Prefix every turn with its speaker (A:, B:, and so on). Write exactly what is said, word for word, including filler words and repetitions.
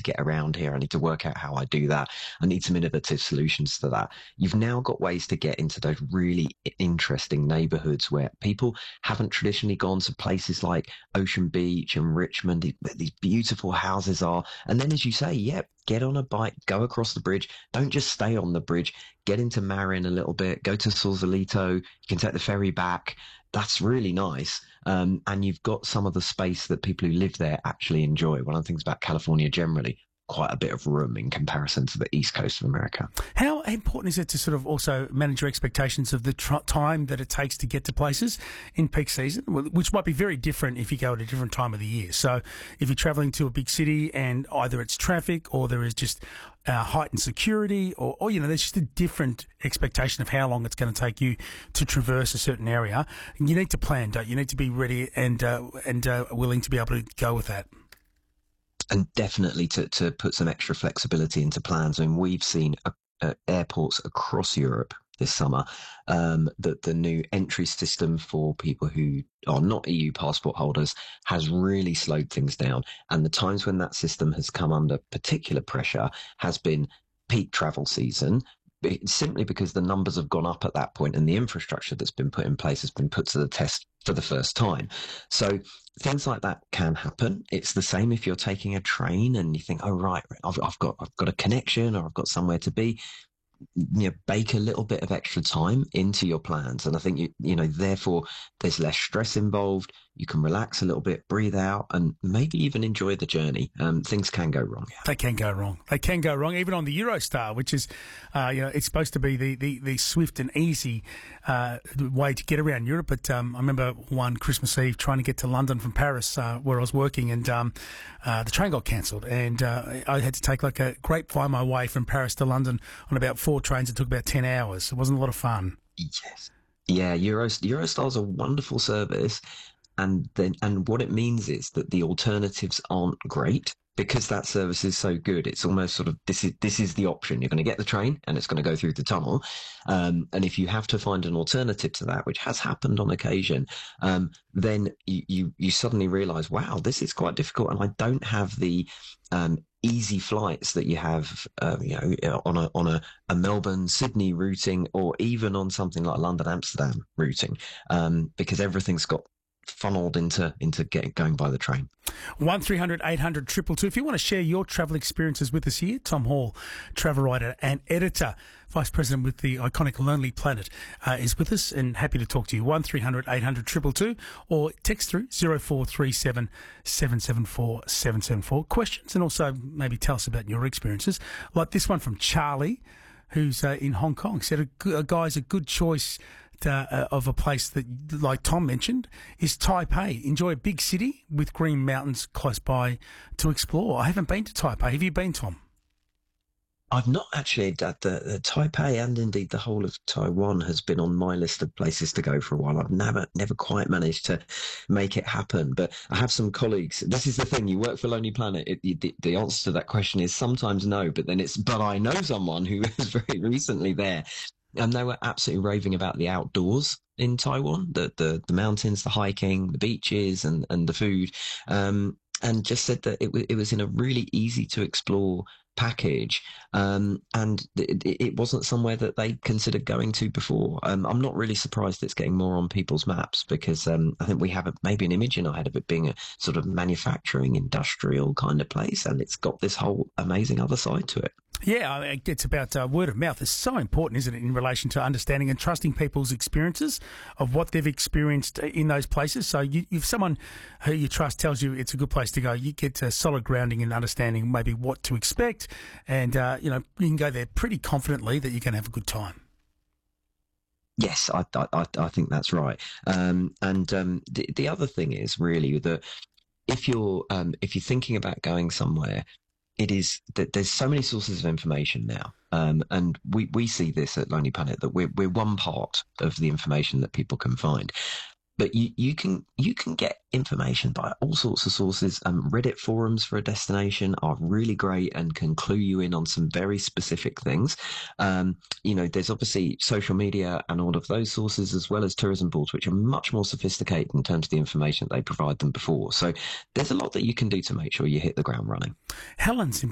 A: to get around here. I need to work out how I do that. I need some innovative solutions to that. You've now got ways to get into those really interesting neighborhoods where people haven't traditionally gone. So places like Ocean Beach and Richmond, these beautiful houses are. And then, as you say, yeah, get on a bike, go across the bridge. Don't just stay on the bridge. Get into Marin a little bit. Go to Sausalito. You can take the ferry back. That's really nice. Um, and you've got some of the space that people who live there actually enjoy. One of the things about California generally, quite a bit of room in comparison to the East Coast of America.
B: How important is it to sort of also manage your expectations of the tr- time that it takes to get to places in peak season, which might be very different if you go at a different time of the year? So if you're travelling to a big city and either it's traffic or there is just uh, heightened security or, or, you know, there's just a different expectation of how long it's going to take you to traverse a certain area. And you need to plan, don't you? You need to be ready and, uh, and uh, willing to be able to go with that.
A: And definitely to, to put some extra flexibility into plans. I mean, we've seen uh, uh, airports across Europe this summer um, that the new entry system for people who are not E U passport holders has really slowed things down. And the times when that system has come under particular pressure has been peak travel season, simply because the numbers have gone up at that point and the infrastructure that's been put in place has been put to the test for the first time. So things like that can happen. It's the same if you're taking a train and you think, oh, right, I've, I've got I've got a connection or I've got somewhere to be. You know, bake a little bit of extra time into your plans. And I think, you, you know, therefore there's less stress involved. You can relax a little bit, breathe out, and maybe even enjoy the journey. Um, things can go wrong.
B: They can go wrong. They can go wrong, even on the Eurostar, which is, uh, you know, it's supposed to be the, the, the swift and easy uh, way to get around Europe. But um, I remember one Christmas Eve trying to get to London from Paris, uh, where I was working, and um, uh, the train got cancelled. And uh, I had to take like a grapevine my way from Paris to London on about four trains. It took about ten hours. It wasn't a lot of fun.
A: Yes. Yeah, Euro, Eurostar's a wonderful service. And then, and what it means is that the alternatives aren't great because that service is so good. It's almost sort of, this is, this is the option. You're going to get the train and it's going to go through the tunnel. Um, and if you have to find an alternative to that, which has happened on occasion, um, then you, you, you suddenly realize, wow, this is quite difficult. And I don't have the, um, easy flights that you have, uh, you know, on a on a, a Melbourne Sydney routing, or even on something like London Amsterdam routing, um, because everything's got funneled into into getting going by the train.
B: One three hundred eight hundred two two two. If you want to share your travel experiences with us here, Tom Hall, travel writer and editor, Vice President with the iconic Lonely Planet, uh, is with us and happy to talk to you. One three hundred eight hundred two two two or text through zero four three seven seven seven four seven seven four. Questions, and also maybe tell us about your experiences, like this one from Charlie, who's uh, in Hong Kong. Said a, a guy's a good choice Uh, of a place that, like Tom mentioned, is Taipei. Enjoy a big city with green mountains close by to explore. I haven't been to Taipei. Have you been, Tom?
A: I've not actually. The, the Taipei and indeed the whole of Taiwan has been on my list of places to go for a while. I've never, never quite managed to make it happen. But I have some colleagues. This is the thing: you work for Lonely Planet. It, it, the, the answer to that question is sometimes no, but then it's. But I know someone who was very recently there. And they were absolutely raving about the outdoors in Taiwan, the the, the mountains, the hiking, the beaches, and, and the food, um, and just said that it, w- it was in a really easy to explore package, um, and it, it wasn't somewhere that they considered going to before. Um, I'm not really surprised it's getting more on people's maps because um, I think we have a, maybe an image in our head of it being a sort of manufacturing, industrial kind of place, and it's got this whole amazing other side to it.
B: Yeah, I mean, it's about uh, word of mouth. It's so important, isn't it, in relation to understanding and trusting people's experiences of what they've experienced in those places. So you, if someone who you trust tells you it's a good place to go, you get a solid grounding and understanding maybe what to expect, and uh, you know, you can go there pretty confidently that you're going to have a good time.
A: Yes, I, I, I think that's right. Um, and um, the, the other thing is really that if you're um, if you're thinking about going somewhere, it is that there's so many sources of information now. Um, and we, we see this at Lonely Planet, that we're, we're one part of the information that people can find. But you, you can you can get information by all sorts of sources. Um, Reddit forums for a destination are really great and can clue you in on some very specific things. Um, you know, there's obviously social media and all of those sources, as well as tourism boards, which are much more sophisticated in terms of the information that they provide than before. So there's a lot that you can do to make sure you hit the ground running.
B: Helen's in